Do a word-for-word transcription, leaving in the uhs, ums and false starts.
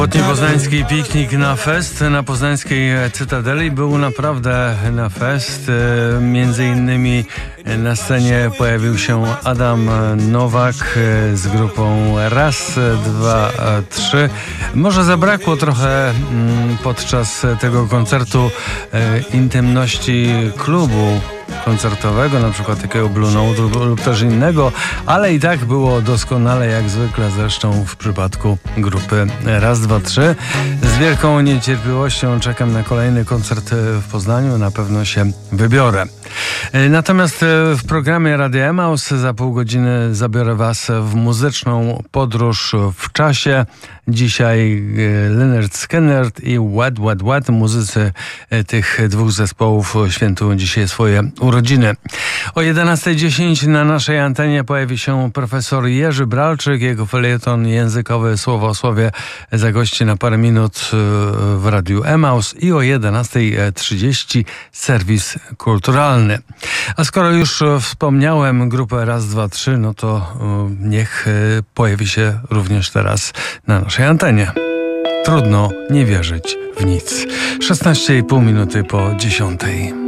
Sobotni poznański piknik na fest na poznańskiej Cytadeli był naprawdę na fest. Między innymi na scenie pojawił się Adam Nowak z grupą Raz, Dwa, Trzy. Może zabrakło trochę podczas tego koncertu intymności klubu koncertowego, na przykład takiego Blue Note lub, lub też innego, ale i tak było doskonale, jak zwykle zresztą w przypadku grupy Raz, Dwa, Trzy. Z wielką niecierpliwością czekam na kolejny koncert w Poznaniu, na pewno się wybiorę. Natomiast w programie Radia Emaus za pół godziny zabiorę Was w muzyczną podróż w czasie. Dzisiaj Lynyrd Skynyrd i Wet Wet Wet. Muzycy tych dwóch zespołów świętują dzisiaj swoje urodziny. O jedenasta dziesięć na naszej antenie pojawi się profesor Jerzy Bralczyk. Jego felieton językowy Słowosłowie zagości na parę minut w Radiu Emaus i o jedenasta trzydzieści serwis kulturalny. A skoro już wspomniałem grupę Raz, Dwa, Trzy, no to niech pojawi się również teraz na naszej antenie. Trudno nie wierzyć w nic. szesnaście i pół minuty po dziesiątej.